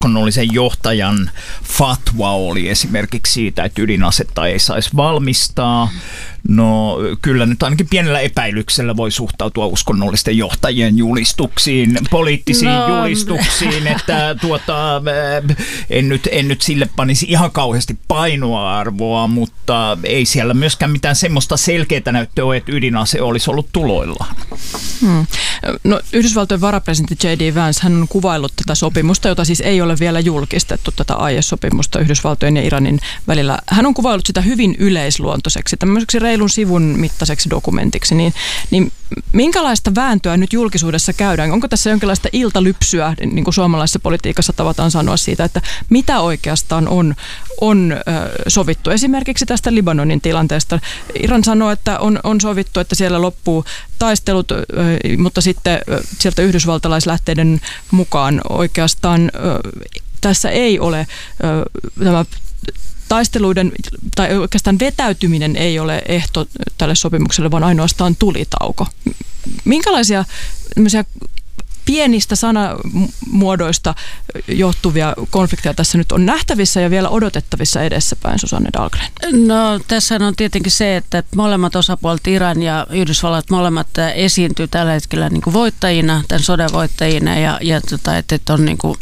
uskonnollisen johtajan fatwa oli esimerkiksi siitä, että ydinasetta ei saisi valmistaa. No kyllä nyt ainakin pienellä epäilyksellä voi suhtautua uskonnollisten johtajien julistuksiin, poliittisiin julistuksiin, että en nyt sille panisi ihan kauheasti painoarvoa, mutta ei siellä myöskään mitään semmoista selkeää näyttöä ole, että ydinase olisi ollut tuloillaan. No, Yhdysvaltojen varapresidentti J.D. Vance, hän on kuvaillut tätä sopimusta, jota siis ei ole vielä julkistettu, tätä aiesopimusta Yhdysvaltojen ja Iranin välillä. Hän on kuvaillut sitä hyvin yleisluontoiseksi, tämmöiseksi reilun sivun mittaiseksi dokumentiksi. Niin minkälaista vääntöä nyt julkisuudessa käydään? Onko tässä jonkinlaista iltalypsyä, niin kuin suomalaisessa politiikassa tavataan sanoa siitä, että mitä oikeastaan on sovittu? Esimerkiksi tästä Libanonin tilanteesta. Iran sanoo, että on sovittu, että siellä loppuu taistelut, mutta sitten sieltä yhdysvaltalaislähteiden mukaan oikeastaan tässä ei ole tämä taisteluiden tai oikeastaan vetäytyminen ei ole ehto tälle sopimukselle, vaan ainoastaan tulitauko. Minkälaisia pienistä sanamuodoista johtuvia konflikteja tässä nyt on nähtävissä ja vielä odotettavissa edessäpäin, Susanne Dahlgren? No tässä on tietenkin se, että molemmat osapuolet, Iran ja Yhdysvallat, molemmat esiintyy tällä hetkellä niin kuin voittajina, tämän sodan voittajina ja että on niin kuin,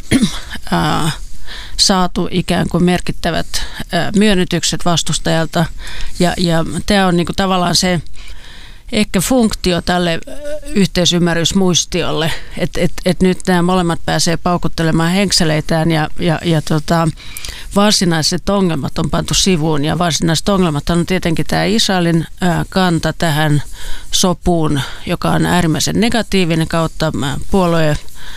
saatu ikään kuin merkittävät myönnytykset vastustajalta ja tämä on niin kuin tavallaan se ehkä funktio tälle yhteisymmärrysmuistiolle, että nyt nämä molemmat pääsee paukuttelemaan henkseleitään ja varsinaiset ongelmat on pantu sivuun ja varsinaiset ongelmat on tietenkin tämä Israelin kanta tähän sopuun, joka on äärimmäisen negatiivinen kautta puolueen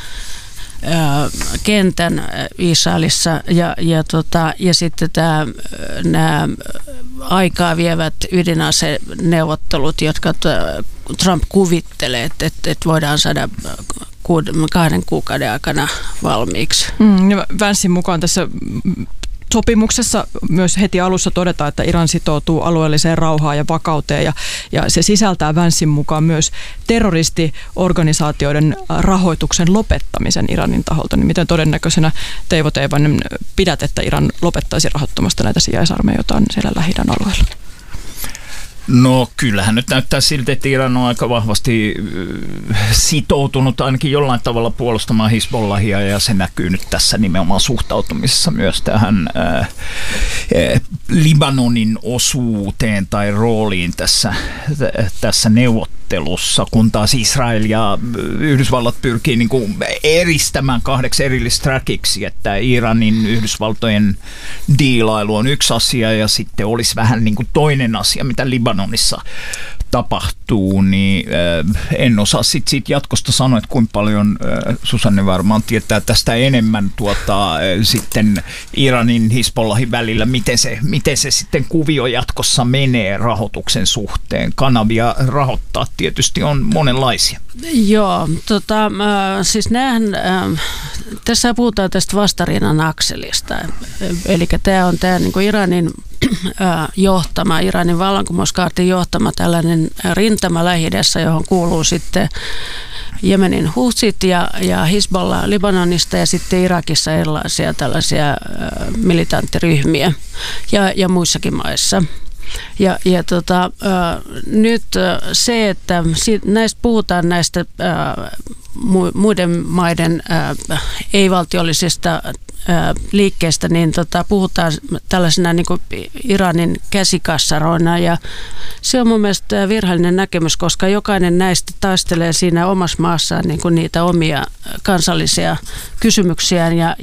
kentän Israelissa ja sitten nämä aikaa vievät ydinaseneuvottelut, jotka Trump kuvittelee, että voidaan saada 2 kuukauden aikana valmiiksi. Vancen mukaan tässä sopimuksessa myös heti alussa todetaan, että Iran sitoutuu alueelliseen rauhaan ja vakauteen ja se sisältää Vancen mukaan myös terroristiorganisaatioiden rahoituksen lopettamisen Iranin taholta. Niin miten todennäköisenä Teivo Teivainen pidät, että Iran lopettaisi rahoittamasta näitä sijaisarmeijoitaan siellä Lähi-idän alueella? No kyllähän nyt näyttää siltä, että Iran on aika vahvasti sitoutunut ainakin jollain tavalla puolustamaan Hizbollahia ja se näkyy nyt tässä nimenomaan suhtautumisessa myös tähän Libanonin osuuteen tai rooliin tässä neuvottelussa, kun taas Israel ja Yhdysvallat pyrkii niin kuin eristämään 2 erillistrackiksi, että Iranin Yhdysvaltojen diilailu on yksi asia ja sitten olisi vähän niin kuin toinen asia, mitä Libanonissa tapahtuu, niin en osaa siitä jatkosta sanoa, että kuinka paljon Susanne varmaan tietää tästä enemmän sitten Iranin Hizbollahin välillä, miten se sitten kuvio jatkossa menee rahoituksen suhteen. Kanavia rahoittaa tietysti on monenlaisia. Joo, siis tässä puhutaan tästä vastarinnan akselista, eli tämä on tämä niin kuin Iranin johtama, Iranin vallankumouskaartin johtama tällainen rintama Lähi-idässä, johon kuuluu sitten Jemenin Houthit ja Hizbollah Libanonista ja sitten Irakissa erilaisia tällaisia militanttiryhmiä ja muissakin maissa. Nyt se, että näistä puhutaan näistä muiden maiden ei-valtiollisista liikkeestä, niin puhutaan tällaisena niin kuin Iranin käsikassaroina ja se on mun mielestä virheellinen näkemys, koska jokainen näistä taistelee siinä omassa maassaan niin kuin niitä omia kansallisia kysymyksiään ja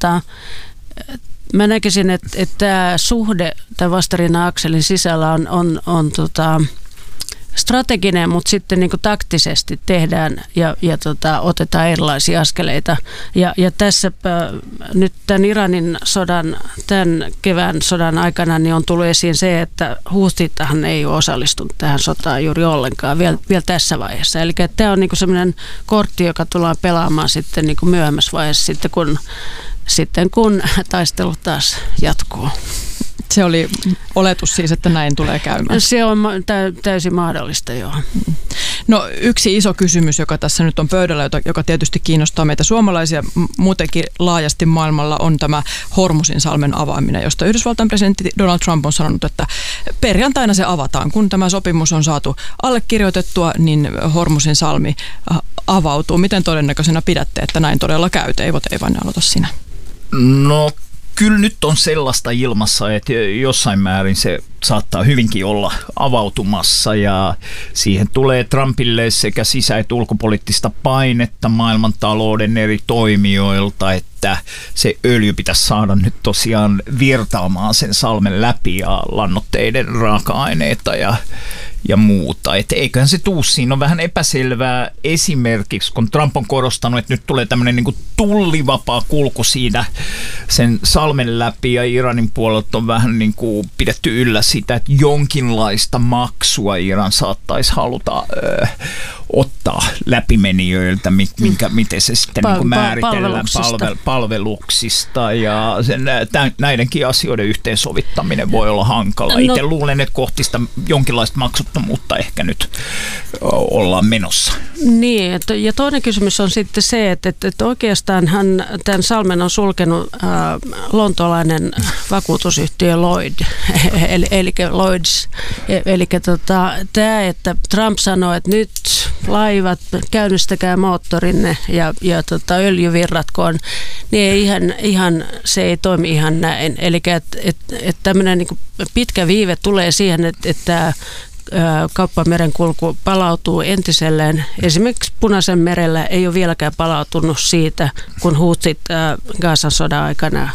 mä näkisin, että tämä suhde tämän vastarinnan-akselin sisällä on strateginen, mutta sitten niin kuin taktisesti tehdään ja otetaan erilaisia askeleita. Ja tässä nyt tämän Iranin sodan, tämän kevään sodan aikana niin on tullut esiin se, että Houthithan ei ole osallistunut tähän sotaan juuri ollenkaan vielä tässä vaiheessa. Eli tämä on niin kuin sellainen kortti, joka tullaan pelaamaan sitten niin kuin myöhemmässä vaiheessa sitten kun taistelu taas jatkuu. Se oli oletus siis, että näin tulee käymään. Se on täysin mahdollista, joo. No yksi iso kysymys, joka tässä nyt on pöydällä, joka tietysti kiinnostaa meitä suomalaisia muutenkin laajasti maailmalla, on tämä Hormusin salmen avaaminen, josta Yhdysvaltain presidentti Donald Trump on sanonut, että perjantaina se avataan. Kun tämä sopimus on saatu allekirjoitettua, niin Hormusin salmi avautuu. Miten todennäköisenä pidätte, että näin todella käy? Eivot ei vain aloita sinä. No kyllä nyt on sellaista ilmassa, että jossain määrin se saattaa hyvinkin olla avautumassa ja siihen tulee Trumpille sekä sisä- että ulkopoliittista painetta maailmantalouden eri toimijoilta, että se öljy pitäisi saada nyt tosiaan virtaamaan sen salmen läpi ja lannoitteiden raaka-aineita ja muuta. Et eiköhän se tuu, siinä on vähän epäselvää esimerkiksi, kun Trump on korostanut, että nyt tulee tämmöinen niin kuin tullivapaa kulku siinä sen salmen läpi ja Iranin puolelta on vähän niin kuin pidetty yllä sitä, että jonkinlaista maksua Iran saattaisi haluta ottaa läpimenijöiltä, miten se sitten niin kuin määritellään palveluksista ja näidenkin asioiden yhteensovittaminen voi olla hankala. Itse luulen, että kohti sitä jonkinlaista maksuttomuutta ehkä nyt ollaan menossa. Niin, ja toinen kysymys on sitten se, että oikeastaan tämän salmen on sulkenut lontoolainen vakuutusyhtiö Lloyd, eli Lloyds. Eli tämä, että Trump sanoi, että nyt laivat, käynnistäkää moottorinne ja öljyvirratkoon, niin se ei toimi ihan näin. Eli että tämmöinen niin pitkä viive tulee siihen, että kauppamerenkulku palautuu entiselleen. Esimerkiksi Punaisen merellä ei ole vieläkään palautunut siitä, kun Houthit Gazan sodan aikana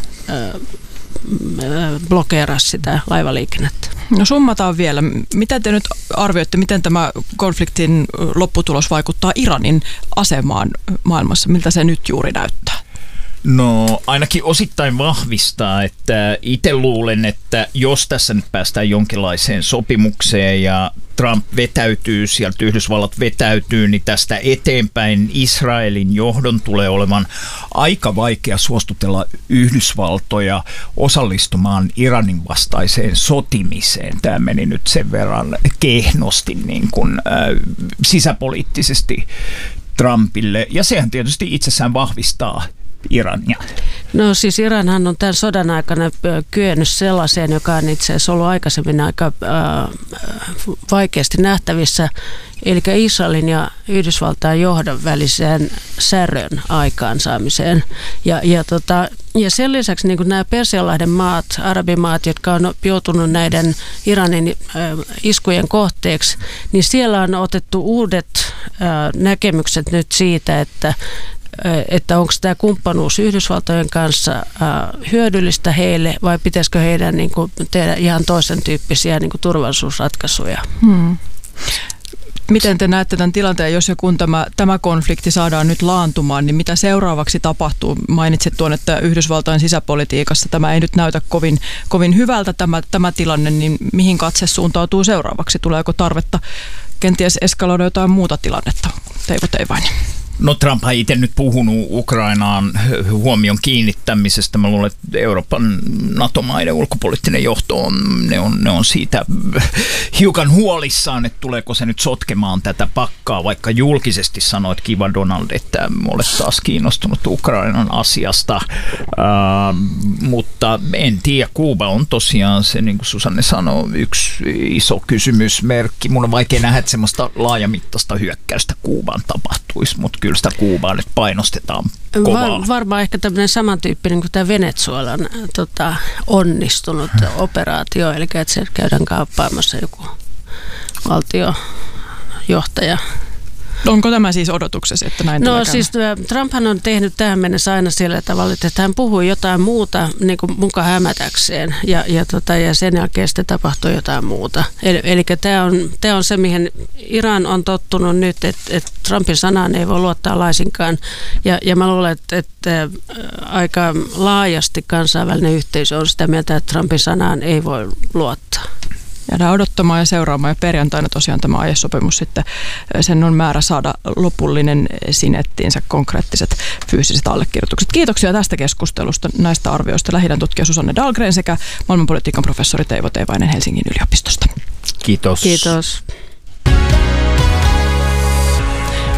blokeerasi sitä laivaliikennettä. No summataan vielä. Mitä te nyt arvioitte, miten tämä konfliktin lopputulos vaikuttaa Iranin asemaan maailmassa? Miltä se nyt juuri näyttää? No ainakin osittain vahvistaa, että itse luulen, että jos tässä nyt päästään jonkinlaiseen sopimukseen ja Trump vetäytyy, sieltä Yhdysvallat vetäytyy, niin tästä eteenpäin Israelin johdon tulee olevan aika vaikea suostutella Yhdysvaltoja osallistumaan Iranin vastaiseen sotimiseen. Tämä meni nyt sen verran kehnosti niin kuin, sisäpoliittisesti Trumpille ja sehän tietysti itsessään vahvistaa Irania. No siis Iranhan on tämän sodan aikana kyennyt sellaiseen, joka on itse asiassa ollut aikaisemmin aika vaikeasti nähtävissä, eli Israelin ja Yhdysvaltain johdon väliseen särön aikaansaamiseen. Ja sen lisäksi niin kuin nämä Persianlahden maat, arabimaat, jotka on joutunut näiden Iranin iskujen kohteeksi, niin siellä on otettu uudet näkemykset nyt siitä, että onko tämä kumppanuus Yhdysvaltojen kanssa hyödyllistä heille vai pitäisikö heidän niin kuin tehdä ihan toisen tyyppisiä niin kuin turvallisuusratkaisuja. Miten te näette tämän tilanteen, jos ja kun tämä konflikti saadaan nyt laantumaan, niin mitä seuraavaksi tapahtuu? Mainitsit tuon, että Yhdysvaltain sisäpolitiikassa tämä ei nyt näytä kovin hyvältä tämä tilanne, niin mihin katse suuntautuu seuraavaksi? Tuleeko tarvetta kenties eskaloida jotain muuta tilannetta? Teivot ei vain. No Trump on itse nyt puhunut Ukrainaan huomion kiinnittämisestä. Mä luulen, että Euroopan NATO-maiden ulkopoliittinen johto ne on siitä hiukan huolissaan, että tuleeko se nyt sotkemaan tätä pakkaa, vaikka julkisesti sanoit, kiva Donald, että olet taas kiinnostunut Ukrainan asiasta. Mutta en tiedä, Kuuba on tosiaan se, niin kuin Susanne sanoi, yksi iso kysymysmerkki. Mun on vaikea nähdä, että semmoista laajamittaista hyökkäystä Kuubaan tapahtuisi, mutta kyllä sitä Kuubaa nyt painostetaan kovaa. Varmaan ehkä tämmöinen samantyyppinen kuin tämä Venezuelan onnistunut operaatio, eli että siellä käydään kaappaamassa joku valtiojohtaja. Onko tämä siis odotuksesi, että näin tulee käymään? Siis Trumphan on tehnyt tähän mennessä aina sillä tavalla, että hän puhuu jotain muuta niin kuin muka hämätäkseen ja sen jälkeen sitten tapahtuu jotain muuta. Eli tämä on se, mihin Iran on tottunut nyt, että Trumpin sanaan ei voi luottaa laisinkaan. Ja mä luulen, että aika laajasti kansainvälinen yhteisö on sitä mieltä, että Trumpin sanaan ei voi luottaa. Jäädään odottamaan ja seuraamaan ja perjantaina tosiaan tämä aiesopimus sitten, sen on määrä saada lopullinen sinettiinsä konkreettiset fyysiset allekirjoitukset. Kiitoksia tästä keskustelusta, näistä arvioista Lähi-idän tutkija Susanne Dahlgren sekä maailmanpolitiikan professori Teivo Teivainen Helsingin yliopistosta. Kiitos. Kiitos.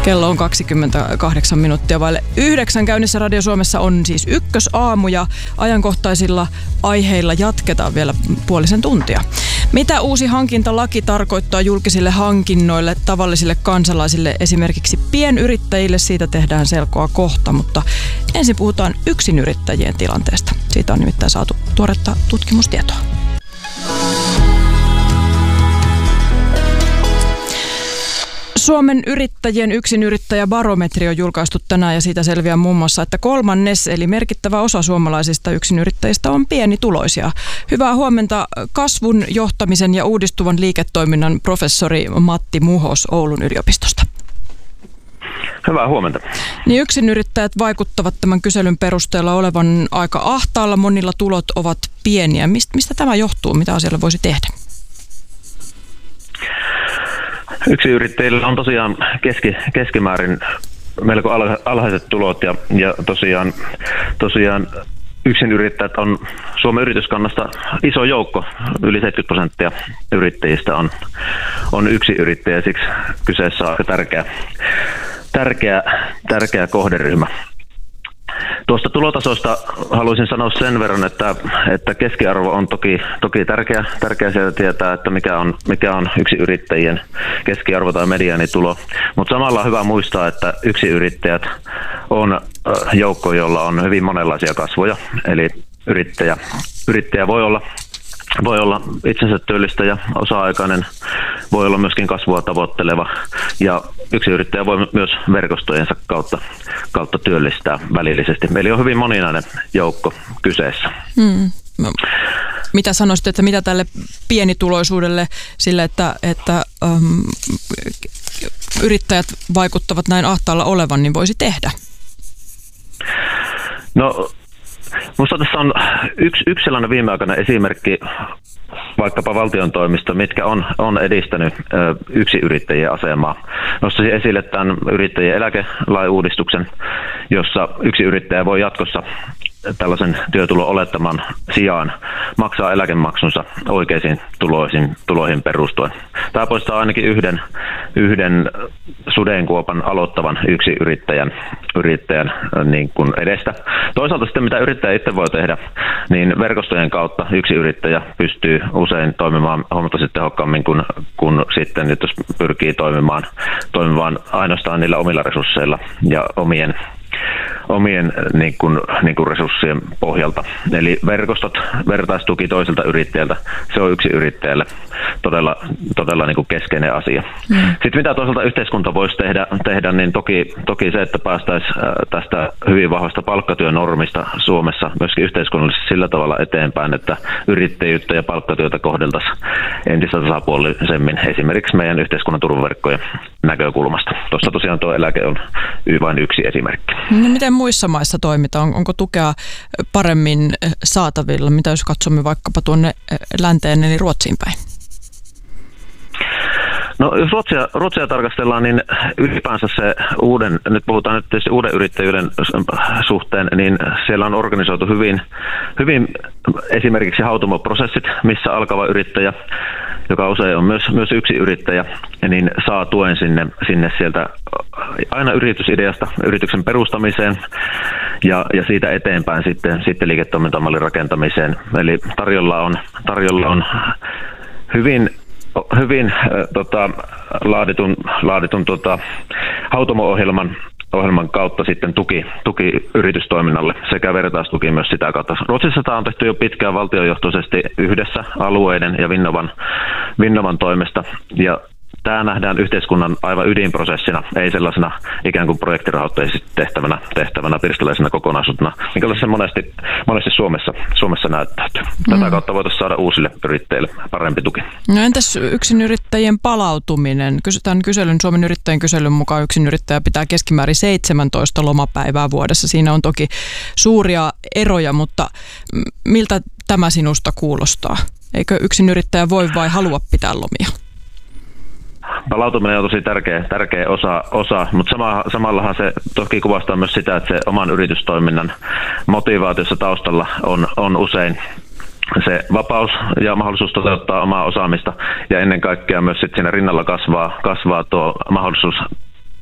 Kello on 28 minuuttia vaille 9. Käynnissä Radio Suomessa on siis Ykkösaamu ja ajankohtaisilla aiheilla jatketaan vielä puolisen tuntia. Mitä uusi hankintalaki tarkoittaa julkisille hankinnoille, tavallisille kansalaisille, esimerkiksi pienyrittäjille? Siitä tehdään selkoa kohta, mutta ensin puhutaan yksinyrittäjien tilanteesta. Siitä on nimittäin saatu tuoretta tutkimustietoa. Suomen yrittäjien yksinyrittäjäbarometri on julkaistu tänään ja siitä selviää muun muassa, että 1/3 eli merkittävä osa suomalaisista yksinyrittäjistä on pienituloisia. Hyvää huomenta kasvun, johtamisen ja uudistuvan liiketoiminnan professori Matti Muhos Oulun yliopistosta. Hyvää huomenta. Niin yksinyrittäjät vaikuttavat tämän kyselyn perusteella olevan aika ahtaalla, monilla tulot ovat pieniä. Mistä tämä johtuu? Mitä asialle voisi tehdä? Yksinyrittäjillä on tosiaan keskimäärin melko alhaiset tulot ja tosiaan yksinyrittäjät on Suomen yrityskannasta iso joukko. Yli 70% yrittäjistä on yksinyrittäjä, siksi kyseessä on aika tärkeä kohderyhmä. Tuosta tulotasosta haluaisin sanoa sen verran, että keskiarvo on toki tärkeä sieltä tietää, että mikä on yksinyrittäjien keskiarvo tai mediaanitulo. Mutta samalla on hyvä muistaa, että yksinyrittäjät on joukko, jolla on hyvin monenlaisia kasvoja. Eli yrittäjä voi olla itsensä työllistäjä, osa-aikainen, voi olla myöskin kasvua tavoitteleva ja yksinyrittäjä voi myös verkostojensa kautta työllistää välillisesti. Eli on hyvin moninainen joukko kyseessä. Mitä sanoisit, että mitä tälle pienituloisuudelle sille, että yrittäjät vaikuttavat näin ahtaalla olevan, niin voisi tehdä? No, minusta tässä on yksi sellainen viimeaikainen esimerkki vaikkapa valtion toimista, mitkä on edistänyt yksinyrittäjien asemaa. Nostaisin esille tämän yrittäjien eläkelain uudistuksen, jossa yksinyrittäjä voi jatkossa tällaisen työtulon olettaman sijaan maksaa eläkemaksunsa oikeisiin tuloihin perustuen. Tämä poistaa ainakin yhden sudenkuopan aloittavan yksinyrittäjän niin kuin edestä. Toisaalta sitten mitä yrittäjä itse voi tehdä, niin verkostojen kautta yksinyrittäjä pystyy usein toimimaan huomattavasti tehokkaammin kuin sitten, jos pyrkii toimimaan ainoastaan niillä omilla resursseilla ja omien niin kuin resurssien pohjalta. Eli verkostot, vertaistuki toiselta yrittäjältä, se on yksi yrittäjälle todella niin kuin keskeinen asia. Sitten mitä toisaalta yhteiskunta voisi tehdä niin toki se, että päästäisiin tästä hyvin vahvasta palkkatyönormista Suomessa myöskin yhteiskunnallisesti sillä tavalla eteenpäin, että yrittäjyyttä ja palkkatyötä kohdeltaisiin entistä tasapuolisemmin esimerkiksi meidän yhteiskunnan turvaverkkojen näkökulmasta. Tuossa tosiaan tuo eläke on vain yksi esimerkki. No miten muissa maissa toimitaan? Onko tukea paremmin saatavilla? Mitä jos katsomme vaikkapa tuonne länteen eli Ruotsiin päin? No jos Ruotsia tarkastellaan, niin ylipäänsä se nyt puhutaan nyt tietysti uuden yrittäjyyden suhteen, niin siellä on organisoitu hyvin esimerkiksi hautomoprosessit, missä alkava yrittäjä, joka usein on myös yksi yrittäjä, niin saa tuen sinne sieltä aina yritysideasta yrityksen perustamiseen ja siitä eteenpäin sitten liiketoimintamallin rakentamiseen. Eli tarjolla on hyvin laaditun hautomo-ohjelman kautta sitten tuki yritystoiminnalle sekä vertaistuki myös sitä kautta. Ruotsissa tämä on tehty jo pitkään valtiojohtoisesti yhdessä alueiden ja Vinnovan toimesta ja tämä nähdään yhteiskunnan aivan ydinprosessina, ei sellaisena ikään kuin projektirahoitteisesti tehtävänä pirstaleisena kokonaisuutena, mikä se monesti Suomessa näyttäytyy. Tätä kautta voitaisiin saada uusille yrittäjille parempi tuki. No entäs yksinyrittäjien palautuminen? Suomen yrittäjien kyselyn mukaan yksinyrittäjä pitää keskimäärin 17 lomapäivää vuodessa. Siinä on toki suuria eroja, mutta miltä tämä sinusta kuulostaa? Eikö yksinyrittäjä voi vai halua pitää lomia? Palautuminen on tosi tärkeä osa, mutta samallahan se toki kuvastaa myös sitä, että se oman yritystoiminnan motivaatiossa taustalla on usein se vapaus ja mahdollisuus toteuttaa omaa osaamista ja ennen kaikkea myös sitten siinä rinnalla kasvaa tuo mahdollisuus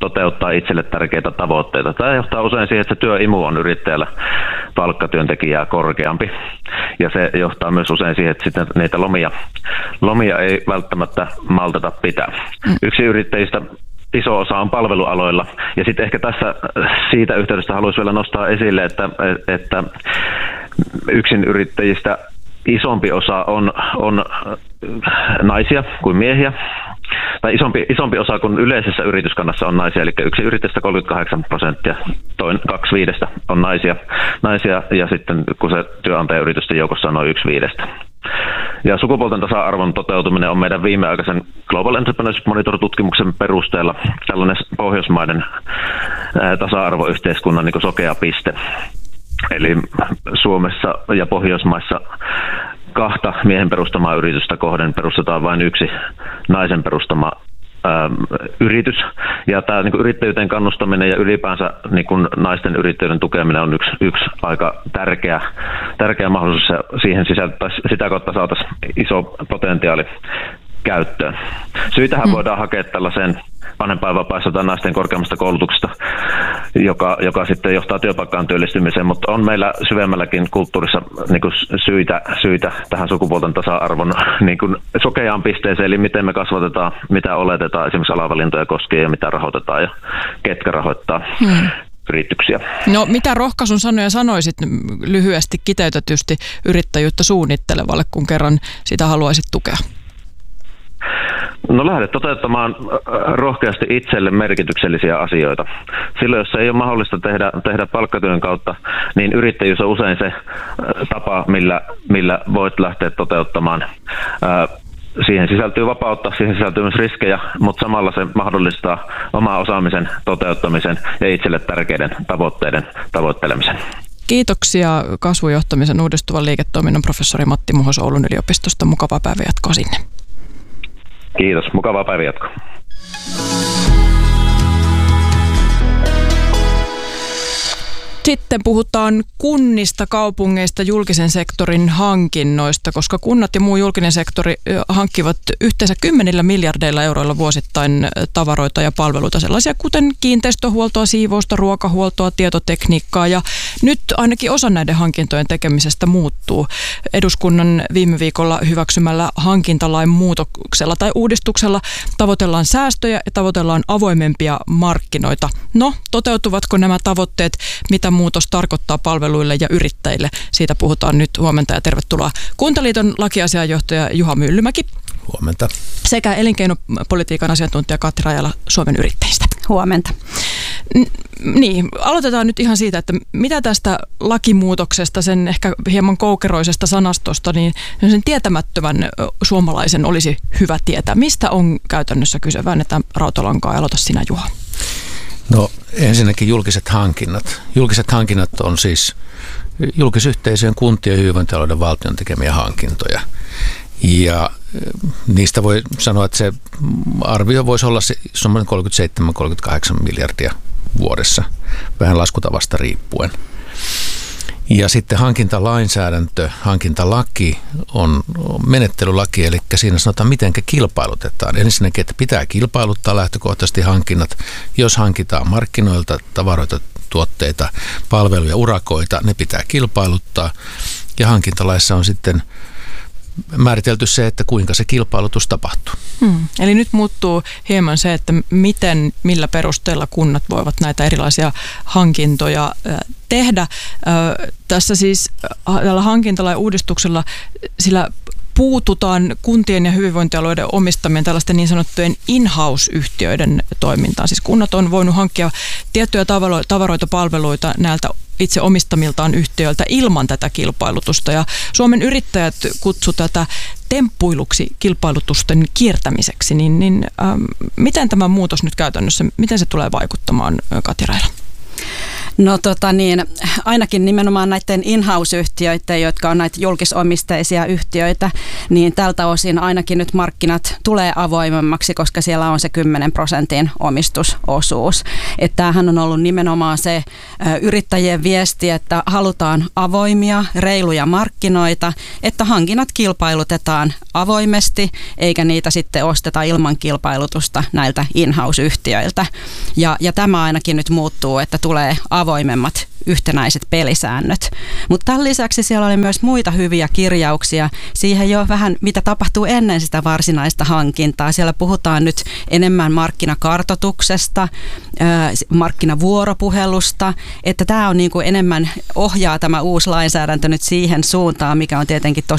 toteuttaa itselle tärkeitä tavoitteita. Tämä johtaa usein siihen, että se työimu on yrittäjällä palkkatyöntekijää korkeampi. Ja se johtaa myös usein siihen, että sitten niitä lomia ei välttämättä malteta pitää. Yksi yrittäjistä iso osa on palvelualoilla. Ja sitten ehkä tässä siitä yhteydestä haluaisin vielä nostaa esille, että yksin yrittäjistä isompi osa on naisia kuin miehiä. Tai isompi osa kuin yleisessä yrityskannassa on naisia, eli yksi yrittäjistä 38%, 2/5 on naisia ja sitten kun se työnantajayritysten joukossa on noin 1/5. Ja sukupuolten tasa-arvon toteutuminen on meidän viimeaikaisen Global Entrepreneurship Monitor-tutkimuksen perusteella tällainen pohjoismaiden tasa-arvoyhteiskunnan niin kuin sokea piste. Eli Suomessa ja Pohjoismaissa 2 miehen perustamaa yritystä kohden perustetaan vain 1 naisen perustama yritys. Ja tämä niin kuin yrittäjyyteen kannustaminen ja ylipäänsä niin kuin naisten yrittäjyyden tukeminen on yksi aika tärkeä mahdollisuus. Ja siihen sitä kautta saataisiin iso potentiaali käyttöön. Syitähän voidaan hakea tällaiseen vanhempainvapaassa tai naisten korkeammasta koulutuksesta, joka sitten johtaa työpaikkaan työllistymiseen, mutta on meillä syvemmälläkin kulttuurissa niin kuin syitä tähän sukupuolten tasa-arvon niin kuin sokeaan pisteeseen, eli miten me kasvatetaan, mitä oletetaan esimerkiksi alavalintoja koskien ja mitä rahoitetaan ja ketkä rahoittaa yrityksiä. No mitä rohkaisun sanoja sanoisit lyhyesti kiteytetysti yrittäjyyttä suunnittelevalle, kun kerran sitä haluaisit tukea? No lähde toteuttamaan rohkeasti itselle merkityksellisiä asioita. Silloin, jos ei ole mahdollista tehdä palkkatyön kautta, niin yrittäjyys on usein se tapa, millä voit lähteä toteuttamaan. Siihen sisältyy vapautta, siihen sisältyy myös riskejä, mutta samalla se mahdollistaa omaa osaamisen toteuttamisen ja itselle tärkeiden tavoitteiden tavoittelemisen. Kiitoksia kasvujohtamisen uudistuvan liiketoiminnan professori Matti Muhos Oulun yliopistosta. Mukavaa päivänjatkoa sinne. Kiitos. Mukavaa päivänjatkoa. Sitten puhutaan kunnista, kaupungeista, julkisen sektorin hankinnoista, koska kunnat ja muu julkinen sektori hankkivat yhteensä 10 miljardeilla euroilla vuosittain tavaroita ja palveluita, sellaisia kuten kiinteistöhuoltoa, siivousta, ruokahuoltoa, tietotekniikkaa, ja nyt ainakin osa näiden hankintojen tekemisestä muuttuu. Eduskunnan viime viikolla hyväksymällä hankintalain muutoksella tai uudistuksella tavoitellaan säästöjä ja tavoitellaan avoimempia markkinoita. No, toteutuvatko nämä tavoitteet, mitä muutos tarkoittaa palveluille ja yrittäjille? Siitä puhutaan nyt. Huomenta ja tervetuloa Kuntaliiton lakiasiainjohtaja Juha Myllymäki. Huomenta. Sekä elinkeinopolitiikan asiantuntija Katri Rajala Suomen Yrittäjistä. Huomenta. Niin, aloitetaan nyt ihan siitä, että mitä tästä lakimuutoksesta, sen ehkä hieman koukeroisesta sanastosta, niin sen tietämättömän suomalaisen olisi hyvä tietää. Mistä on käytännössä kyse? Väännetään rautalankaa ja aloita sinä, Juha. No ensinnäkin julkiset hankinnat. Julkiset hankinnat on siis julkisyhteisöjen, kuntien, hyvinvointialueiden, valtion tekemiä hankintoja. Ja niistä voi sanoa, että se arvio voisi olla semmoinen 37-38 miljardia vuodessa, vähän laskutavasta riippuen. Ja sitten hankintalainsäädäntö, hankintalaki on menettelylaki, eli siinä sanotaan, miten kilpailutetaan. Ensinnäkin, että pitää kilpailuttaa lähtökohtaisesti hankinnat. Jos hankitaan markkinoilta tavaroita, tuotteita, palveluja, urakoita, ne pitää kilpailuttaa. Ja hankintalaissa on sitten määritelty se, että kuinka se kilpailutus tapahtuu. Eli nyt muuttuu hieman se, että millä perusteella kunnat voivat näitä erilaisia hankintoja tehdä. Tässä siis tällä hankintalain uudistuksella sillä puututaan kuntien ja hyvinvointialueiden omistamien tällaisten niin sanottujen in-house-yhtiöiden toimintaan. Siis kunnat on voinut hankkia tiettyjä tavaroita, palveluita näiltä itse omistamiltaan yhtiöiltä ilman tätä kilpailutusta. Ja Suomen Yrittäjät kutsui tätä temppuiluksi kilpailutusten kiertämiseksi. Miten tämä muutos nyt käytännössä, miten se tulee vaikuttamaan, Katri Rajala? No ainakin nimenomaan näiden in-house-yhtiöiden, jotka on näitä julkisomisteisia yhtiöitä, niin tältä osin ainakin nyt markkinat tulee avoimemmaksi, koska siellä on se 10% omistusosuus. Että tämähän on ollut nimenomaan se yrittäjien viesti, että halutaan avoimia, reiluja markkinoita, että hankinnat kilpailutetaan avoimesti, eikä niitä sitten osteta ilman kilpailutusta näiltä in-house-yhtiöiltä. Ja tämä ainakin nyt muuttuu, että tulee avoimemmat yhtenäiset pelisäännöt. Mutta tämän lisäksi siellä oli myös muita hyviä kirjauksia siihen jo vähän, mitä tapahtuu ennen sitä varsinaista hankintaa. Siellä puhutaan nyt enemmän markkinakartoituksesta, markkinavuoropuhelusta, että tämä on niin kuin enemmän ohjaa tämä uusi lainsäädäntö nyt siihen suuntaan, mikä on tietenkin tosi